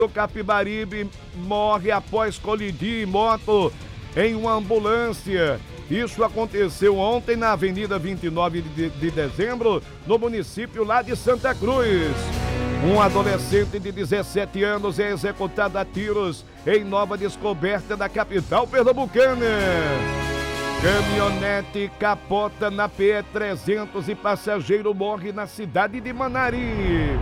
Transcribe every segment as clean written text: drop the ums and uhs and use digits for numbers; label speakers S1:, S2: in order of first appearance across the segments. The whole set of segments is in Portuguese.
S1: O Capibaribe morre após colidir moto em uma ambulância. Isso aconteceu ontem na Avenida 29 de Dezembro, no município lá de Santa Cruz. Um adolescente de 17 anos é executado a tiros em Nova Descoberta da capital pernambucana. Caminhonete capota na PE 300 e passageiro morre na cidade de Manari.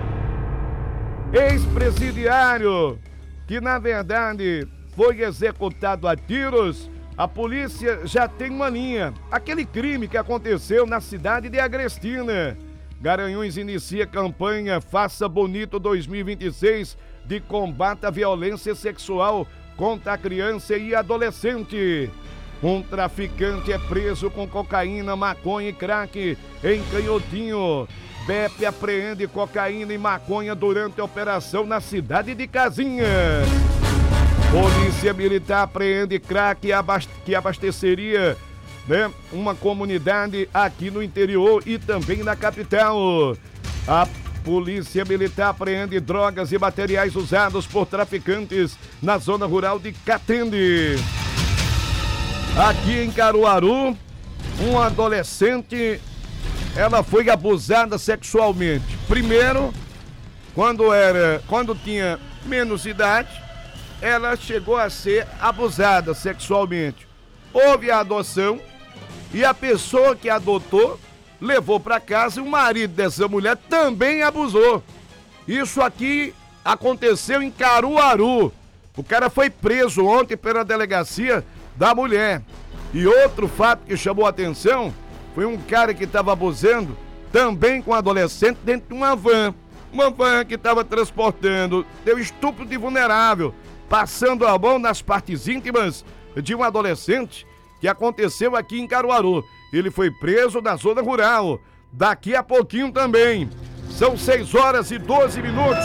S1: Ex-presidiário, que na verdade foi executado a tiros, a polícia já tem uma linha. Aquele crime que aconteceu na cidade de Agrestina. Garanhuns inicia campanha Faça Bonito 2026 de combate à violência sexual contra a criança e adolescente. Um traficante é preso com cocaína, maconha e crack em Canhotinho. BEP apreende cocaína e maconha durante a operação na cidade de Casinhas. Polícia Militar apreende crack que abasteceria uma comunidade aqui no interior e também na capital. A Polícia Militar apreende drogas e materiais usados por traficantes na zona rural de Catende. Aqui em Caruaru, um adolescente, ela foi abusada sexualmente. Primeiro, quando tinha menos idade, ela chegou a ser abusada sexualmente. Houve a adoção e a pessoa que adotou levou para casa e o marido dessa mulher também abusou. Isso aqui aconteceu em Caruaru. O cara foi preso ontem pela delegacia da mulher. E outro fato que chamou a atenção foi um cara que estava abusando também com um adolescente dentro de uma van. Uma van que estava transportando, deu estupro de vulnerável, passando a mão nas partes íntimas de um adolescente, que aconteceu aqui em Caruaru. Ele foi preso na zona rural, daqui a pouquinho também. São 6 horas e 12 minutos,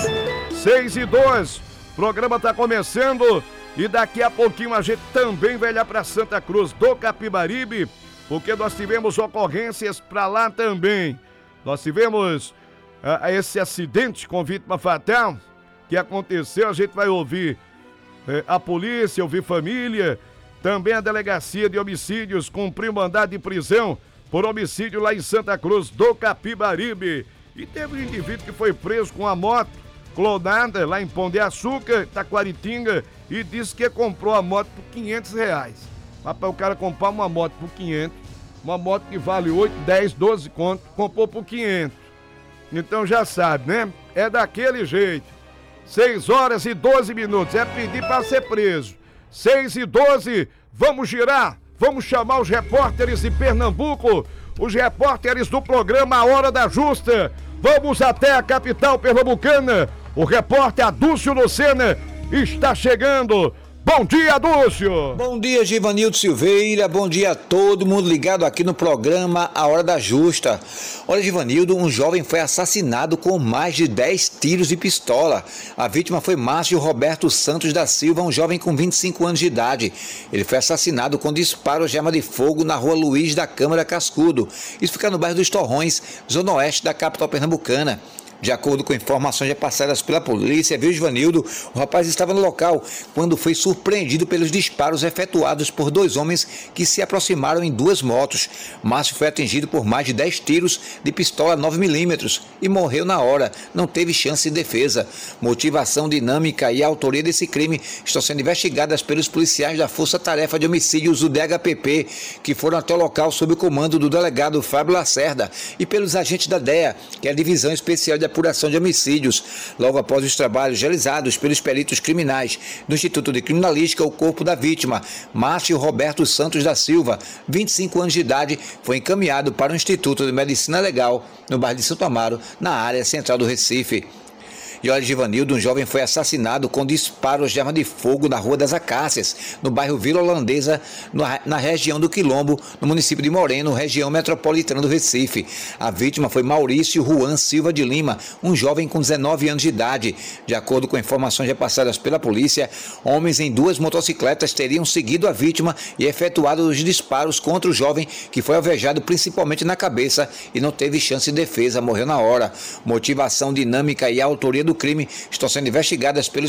S1: 6:02. O programa está começando e daqui a pouquinho a gente também vai lá para Santa Cruz do Capibaribe, porque nós tivemos ocorrências para lá também. Nós tivemos esse acidente com vítima fatal que aconteceu. A gente vai ouvir a polícia, ouvir família, também a delegacia de homicídios cumpriu mandado de prisão por homicídio lá em Santa Cruz do Capibaribe. E teve um indivíduo que foi preso com a moto clonada lá em Pão de Açúcar, Taquaritinga, e disse que comprou a moto por R$500. Mas para o cara comprar uma moto por 500, uma moto que vale 8, 10, 12 conto, comprou por 500. Então já sabe, né? É daquele jeito. 6 horas e 12 minutos, é pedir para ser preso. 6:12, vamos girar, vamos chamar os repórteres de Pernambuco, os repórteres do programa A Hora da Justa. Vamos até a capital pernambucana. O repórter Adúcio Lucena está chegando. Bom dia, Adúcio!
S2: Bom dia, Givanildo Silveira, bom dia a todo mundo ligado aqui no programa A Hora da Justa. Olha, Givanildo, um jovem foi assassinado com mais de 10 tiros de pistola. A vítima foi Márcio Roberto Santos da Silva, um jovem com 25 anos de idade. Ele foi assassinado com disparos de arma de fogo na rua Luiz da Câmara Cascudo. Isso fica no bairro dos Torrões, zona oeste da capital pernambucana. De acordo com informações repassadas pela polícia, viu, Givanildo, o rapaz estava no local quando foi surpreendido pelos disparos efetuados por 2 homens que se aproximaram em 2 motos. Márcio foi atingido por mais de 10 tiros de pistola 9mm e morreu na hora, não teve chance de defesa. Motivação, dinâmica e autoria desse crime estão sendo investigadas pelos policiais da Força Tarefa de Homicídios do DHPP, que foram até o local sob o comando do delegado Fábio Lacerda, e pelos agentes da DEA, que é a Divisão Especial de Apuração de Homicídios. Logo após os trabalhos realizados pelos peritos criminais do Instituto de Criminalística, o corpo da vítima, Márcio Roberto Santos da Silva, 25 anos de idade, foi encaminhado para o Instituto de Medicina Legal, no bairro de Santo Amaro, na área central do Recife. E olha, Givanildo, um jovem foi assassinado com disparos de arma de fogo na Rua das Acácias, no bairro Vila Holandesa, na região do Quilombo, no município de Moreno, região metropolitana do Recife. A vítima foi Maurício Juan Silva de Lima, um jovem com 19 anos de idade. De acordo com informações repassadas pela polícia, homens em 2 motocicletas teriam seguido a vítima e efetuado os disparos contra o jovem, que foi alvejado principalmente na cabeça e não teve chance de defesa, morreu na hora. Motivação, dinâmica e autoria do crime estão sendo investigadas pelos